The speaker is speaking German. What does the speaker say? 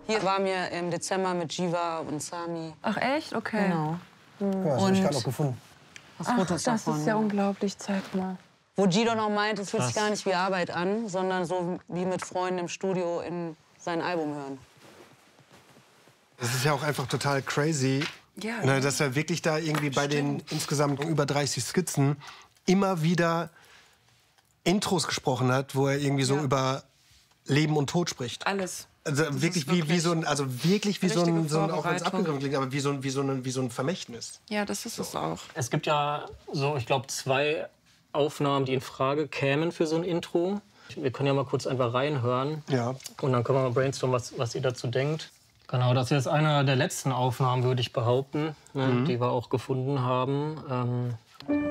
Hier waren wir im Dezember mit Jiva und Sami. Ach echt? Okay. Genau. Guck mal, das habe ich gerade noch gefunden. Das Ach, Fotos das davon, ist ja unglaublich. Zeig mal. Wo Gido noch meint, es fühlt sich gar nicht wie Arbeit an, sondern so wie mit Freunden im Studio in sein Album hören. Es ist ja auch einfach total crazy, Ja, ne, dass er wirklich da irgendwie bei den insgesamt über 30 Skizzen immer wieder Intros gesprochen hat, wo er irgendwie so über Leben und Tod spricht. Alles. Also wirklich wie so ein, also wirklich wie so ein, auch wenn es Vorbereitung. abgegriffen klingt, aber wie so ein Vermächtnis. Ja, das ist es auch. Es gibt ja so, ich glaube, 2 Aufnahmen, die in Frage kämen für so ein Intro. Wir können ja mal kurz einfach reinhören. Ja. Und dann können wir mal brainstormen, was ihr dazu denkt. Genau, das ist jetzt eine der letzten Aufnahmen, würde ich behaupten, ne, die wir auch gefunden haben.